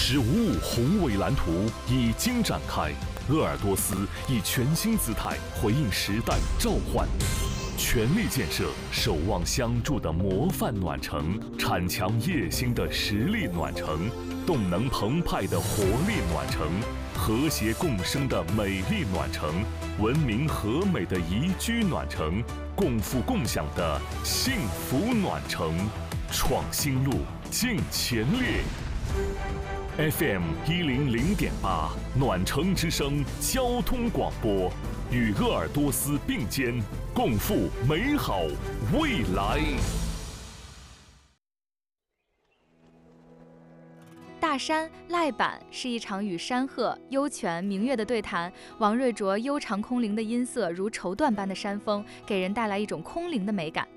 “十五五”宏伟蓝图已经展开，鄂尔多斯以全新姿态回应时代召唤，全力建设守望相助的模范暖城，铲强业兴的实力暖城，动能澎湃的活力暖城，和谐共生的美丽暖城，文明和美的宜居暖城，共富共享的幸福暖城。创新路，进前列。FM 100.8暖城之声交通广播，与鄂尔多斯并肩，共赴美好未来。 大山赖板是一场与山鹤、幽泉、明月的对谈。王瑞卓悠长空灵的音色如绸缎般的山峰，给人带来一种空灵的美感。